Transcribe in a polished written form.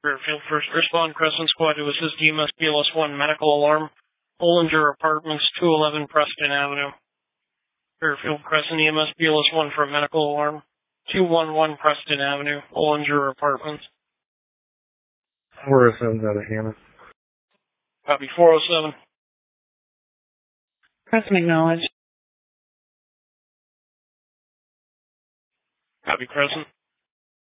Fairfield First Respond Crescent Squad to assist EMS BLS 1 medical alarm. Bollinger Apartments, 211 Preston Avenue. Fairfield Crescent EMS BLS 1 for a medical alarm. 211 Preston Avenue, Bollinger Apartments. 407's out of Hannah. Copy 407. Crescent acknowledged. Copy Crescent.